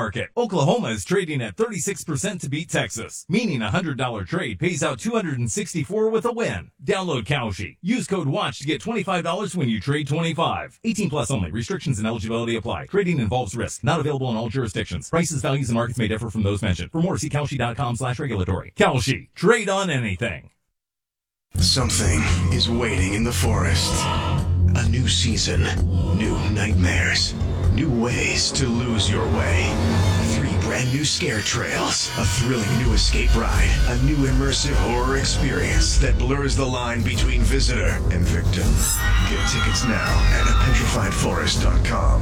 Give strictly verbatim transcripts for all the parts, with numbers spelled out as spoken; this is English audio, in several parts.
market. Oklahoma is trading at thirty-six percent to beat Texas, meaning a one hundred dollars trade pays out two hundred sixty-four dollars with a win. Download Kalshi. Use code WATCH to get twenty-five dollars when you trade twenty-five. eighteen plus only. Restrictions and eligibility apply. Trading involves risk. Not available in all jurisdictions. Prices, values, and markets may differ from those mentioned. For more, see Kalshi.com slash regulatory. Kalshi. Trade on anything. Something is waiting in the forest. A new season, new nightmares, new ways to lose your way. Three brand new scare trails, a thrilling new escape ride, a new immersive horror experience that blurs the line between visitor and victim. Get tickets now at a petrified forest dot com.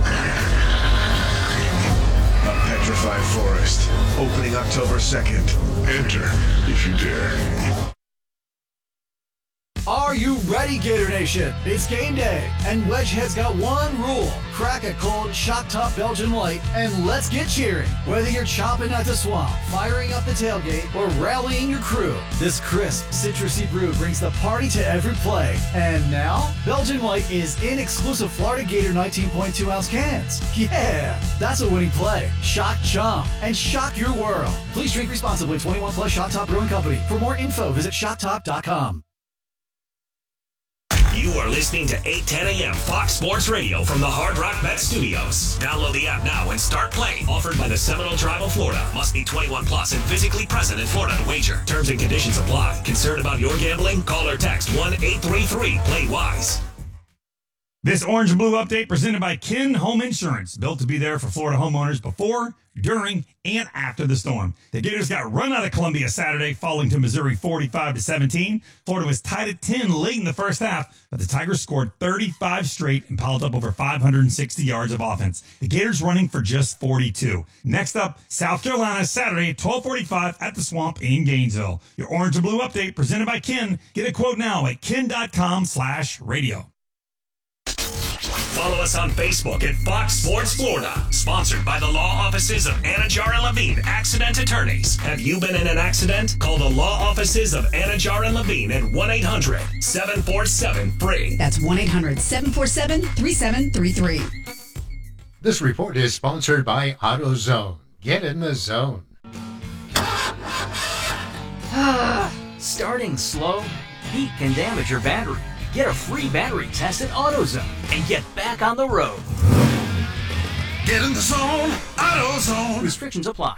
A Petrified Forest, opening October second. Enter if you dare. Are you ready, Gator Nation? It's game day, and Wedgehead's got one rule. Crack a cold, shock-top Belgian Light, and let's get cheering. Whether you're chopping at the swamp, firing up the tailgate, or rallying your crew, this crisp, citrusy brew brings the party to every play. And now, Belgian Light is in exclusive Florida Gator nineteen point two ounce cans. Yeah, that's a winning play. Shock chomp and shock your world. Please drink responsibly. twenty-one plus Shock Top Brewing Company. For more info, visit shock top dot com. You are listening to eight ten a.m. Fox Sports Radio from the Hard Rock Bet Studios. Download the app now and start playing. Offered by the Seminole Tribe of Florida. Must be twenty-one plus and physically present in Florida to wager. Terms and conditions apply. Concerned about your gambling? Call or text one eight three three play wise. This Orange and Blue update presented by Kin Home Insurance. Built to be there for Florida homeowners before, during, and after the storm. The Gators got run out of Columbia Saturday, falling to Missouri forty-five to seventeen. Florida was tied at ten late in the first half, but the Tigers scored thirty-five straight and piled up over five hundred sixty yards of offense. The Gators running for just forty-two. Next up, South Carolina Saturday at twelve forty-five at the Swamp in Gainesville. Your Orange and Blue update presented by Kin. Get a quote now at kin.com slash radio. Follow us on Facebook at Fox Sports Florida. Sponsored by the law offices of Anajar and Levine, accident attorneys. Have you been in an accident? Call the law offices of Anajar and Levine at one eight hundred seven four seven free. That's one eight hundred seven four seven three seven three three. This report is sponsored by AutoZone. Get in the zone. Starting slow? Heat can damage your battery. Get a free battery test at AutoZone and get back on the road. Get in the zone, AutoZone. Restrictions apply.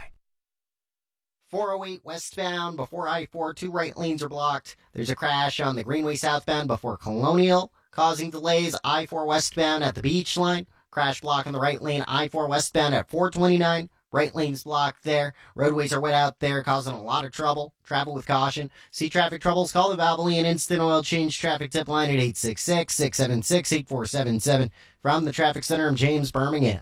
four oh eight westbound before I four, two right lanes are blocked. There's a crash on the Greenway southbound before Colonial, causing delays. I four westbound at the beach line. Crash block on the right lane. I four westbound at four twenty-nine. Right lane's blocked there. Roadways are wet out there, causing a lot of trouble. Travel with caution. See traffic troubles? Call the Valvoline Instant Oil Change Traffic Tip Line at eight six six, six seven six, eight four seven seven. From the Traffic Center, I'm James Birmingham.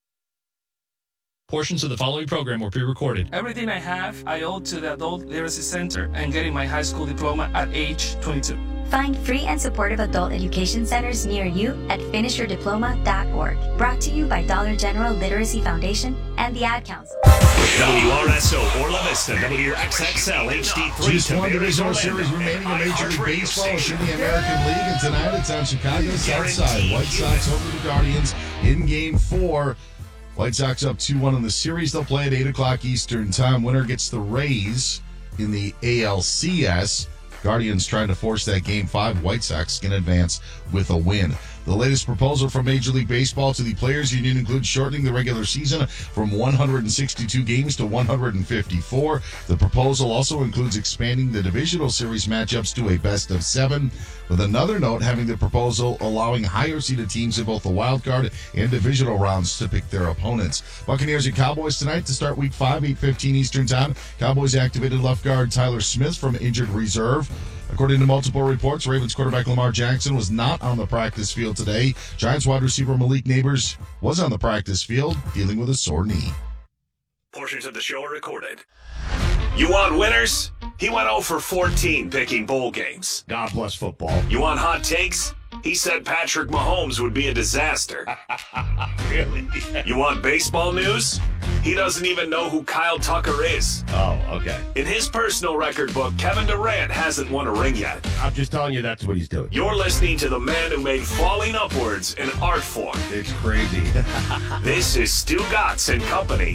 Portions of the following program were pre-recorded. Everything I have, I owe to the Adult Literacy Center and getting my high school diploma at age twenty-two. Find free and supportive adult education centers near you at finish your diploma dot org. Brought to you by Dollar General Literacy Foundation and the Ad Council. W R S O Orla Vista, W X X L H D three. Just one divisional series remaining in Major League Baseball in the American League, and tonight it's on Chicago's South Side. White Sox over the Guardians in Game Four. White Sox up two one in the series. They'll play at eight o'clock Eastern Time. Winner gets the Rays in the A L C S. Guardians trying to force that Game five. White Sox can advance with a win. The latest proposal from Major League Baseball to the Players Union includes shortening the regular season from one hundred sixty-two games to one hundred fifty-four. The proposal also includes expanding the divisional series matchups to a best of seven, with another note having the proposal allowing higher-seeded teams in both the wild card and divisional rounds to pick their opponents. Buccaneers and Cowboys tonight to start Week five, eight fifteen Eastern Time. Cowboys activated left guard Tyler Smith from injured reserve. According to multiple reports, Ravens quarterback Lamar Jackson was not on the practice field today. Giants wide receiver Malik Neighbors was on the practice field dealing with a sore knee. Portions of the show are recorded. You want winners? He went oh for fourteen picking bowl games. God bless football. You want hot takes? He said Patrick Mahomes would be a disaster. Really? You want baseball news? He doesn't even know who Kyle Tucker is. Oh, okay. In his personal record book, Kevin Durant hasn't won a ring yet. I'm just telling you that's what he's doing. You're listening to the man who made falling upwards an art form. It's crazy. This is Stu Gatz and Company